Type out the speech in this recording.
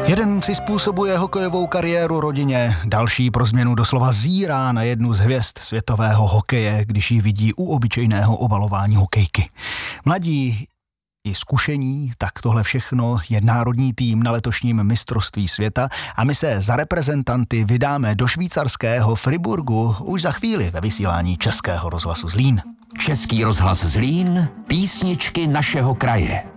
Jeden přizpůsobuje hokejovou kariéru rodině, další pro změnu doslova zírá na jednu z hvězd světového hokeje, když ji vidí u obyčejného obalování hokejky. Mladí i zkušení, tak tohle všechno je národní tým na letošním mistrovství světa a my se za reprezentanty vydáme do švýcarského Friburgu už za chvíli ve vysílání Českého rozhlasu Zlín. Český rozhlas Zlín, písničky našeho kraje.